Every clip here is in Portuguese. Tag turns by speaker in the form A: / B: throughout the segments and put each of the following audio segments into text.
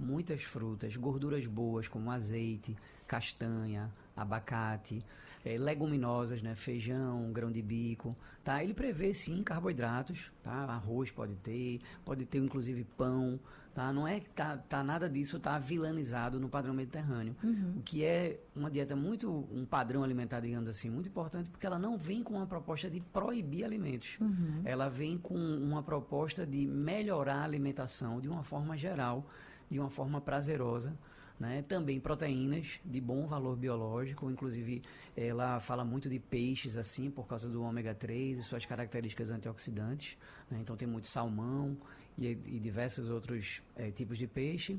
A: muitas frutas, gorduras boas como azeite, castanha, abacate, leguminosas, né, feijão, grão de bico, tá? Ele prevê sim carboidratos, tá? Arroz pode ter inclusive pão, tá? Não é que tá nada disso tá vilanizado no padrão mediterrâneo, o que é uma dieta um padrão alimentar, digamos assim, muito importante, porque ela não vem com uma proposta de proibir alimentos, ela vem com uma proposta de melhorar a alimentação de uma forma geral, de uma forma prazerosa, né? Também proteínas de bom valor biológico, inclusive ela fala muito de peixes assim por causa do ômega 3 e suas características antioxidantes, né? Então tem muito salmão e diversos outros tipos de peixe,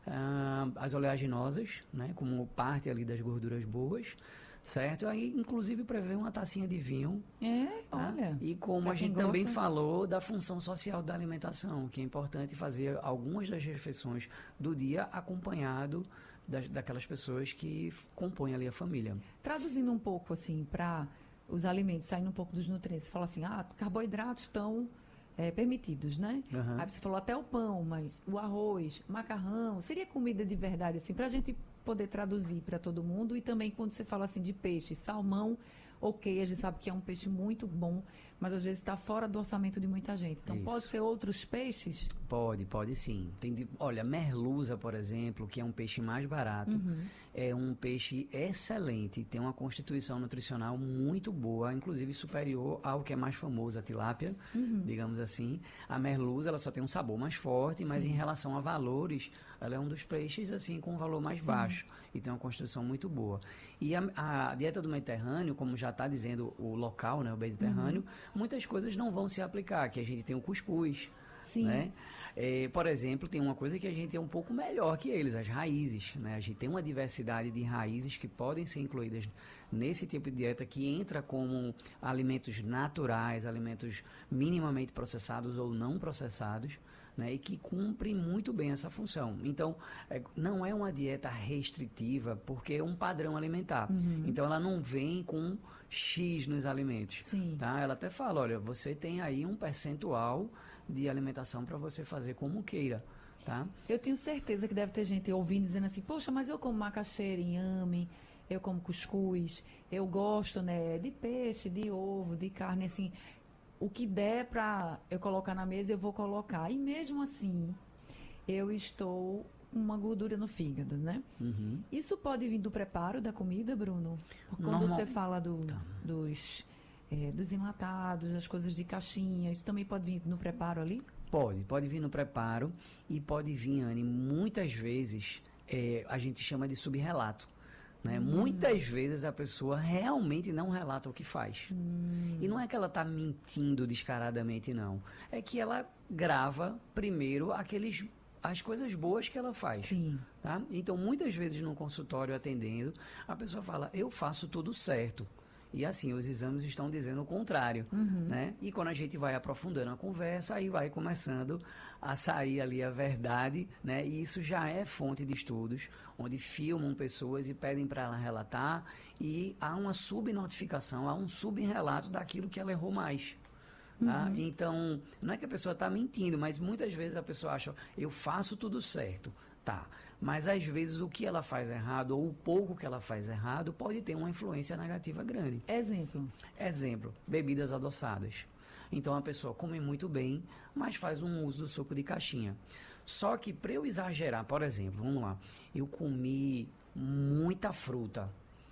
A: as oleaginosas, né? Como parte ali das gorduras boas, certo? Aí inclusive prevê uma tacinha de vinho, tá?
B: Olha,
A: E como a gente também falou da função social da alimentação, que é importante fazer algumas das refeições do dia acompanhado daquelas pessoas que compõem ali a família.
B: Traduzindo um pouco assim para os alimentos, saindo um pouco dos nutrientes, você fala assim, carboidratos estão permitidos, né? Aí você falou até o pão, mas o arroz, macarrão, seria comida de verdade, assim, para a gente poder traduzir para todo mundo. E também quando você fala assim de peixe, salmão, ok, a gente sabe que é um peixe muito bom, mas às vezes está fora do orçamento de muita gente. Então, pode ser outros peixes?
A: Pode sim. Olha, merluza, por exemplo, que é um peixe mais barato, é um peixe excelente, tem uma constituição nutricional muito boa, inclusive superior ao que é mais famoso, a tilápia, digamos assim. A merluza, ela só tem um sabor mais forte, mas em relação a valores, ela é um dos peixes, assim, com um valor mais baixo e tem uma constituição muito boa. E a dieta do Mediterrâneo, como já está dizendo o local, né, o Mediterrâneo, muitas coisas não vão se aplicar, que a gente tem o cuscuz, né? Por exemplo, tem uma coisa que a gente é um pouco melhor que eles, as raízes, né? A gente tem uma diversidade de raízes que podem ser incluídas nesse tipo de dieta, que entra como alimentos naturais, alimentos minimamente processados ou não processados, né? E que cumprem muito bem essa função. Então, não é uma dieta restritiva, porque é um padrão alimentar. Então, ela não vem com X nos alimentos. Tá? Ela até fala, olha, você tem aí um percentual de alimentação para você fazer como queira. Tá?
B: Eu tenho certeza que deve ter gente ouvindo dizendo assim, poxa, mas eu como macaxeira, inhame, eu como cuscuz, eu gosto, né, de peixe, de ovo, de carne, assim, o que der para eu colocar na mesa, eu vou colocar. E mesmo assim, eu estou com uma gordura no fígado, né? Isso pode vir do preparo da comida, Bruno? Porque quando você fala dos enlatados, as coisas de caixinha, isso também pode vir no preparo ali?
A: Pode vir no preparo e pode vir, Anne, muitas vezes a gente chama de subrelato. Né? Muitas vezes a pessoa realmente não relata o que faz. E não é que ela está mentindo descaradamente, não. É que ela grava primeiro as coisas boas que ela faz. Tá? Então, muitas vezes no consultório atendendo, a pessoa fala, eu faço tudo certo. E assim, os exames estão dizendo o contrário, né? E quando a gente vai aprofundando a conversa, aí vai começando a sair ali a verdade, né? E isso já é fonte de estudos, onde filmam pessoas e pedem para ela relatar, e há uma subnotificação, há um subrelato daquilo que ela errou mais. Tá? Então, não é que a pessoa está mentindo, mas muitas vezes a pessoa acha, eu faço tudo certo, tá? Mas às vezes o que ela faz errado, ou o pouco que ela faz errado, pode ter uma influência negativa grande. Exemplo, bebidas adoçadas. Então a pessoa come muito bem, mas faz um uso do suco de caixinha. Só que para eu exagerar, por exemplo, vamos lá, eu comi muita fruta.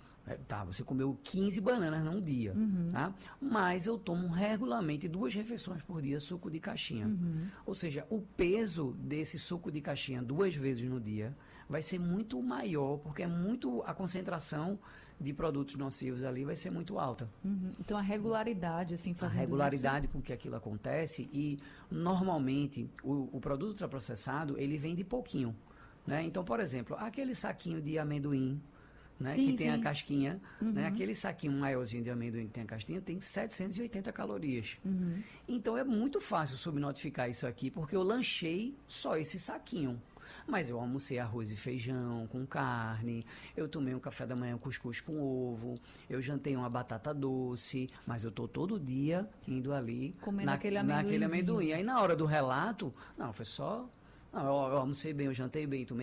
A: Você comeu 15 bananas num dia, tá? Mas eu tomo regularmente 2 refeições por dia suco de caixinha. Ou seja, o peso desse suco de caixinha 2 vezes no dia vai ser muito maior, porque a concentração de produtos nocivos ali vai ser muito alta.
B: Então a regularidade, assim, fazendo
A: a regularidade com que aquilo acontece, e normalmente o produto ultraprocessado, ele vem de pouquinho, né? Então, por exemplo, aquele saquinho de amendoim, né, que tem a casquinha, né, aquele saquinho maiorzinho de amendoim que tem a casquinha, tem 780 calorias. Então é muito fácil subnotificar isso aqui, porque eu lanchei só esse saquinho. Mas eu almocei arroz e feijão com carne, eu tomei um café da manhã cuscuz com ovo, eu jantei uma batata doce, mas eu tô todo dia indo ali
B: comendo naquele
A: amendoim. Aí na hora do relato, não, foi só... Não, eu almocei bem, eu jantei bem, tomei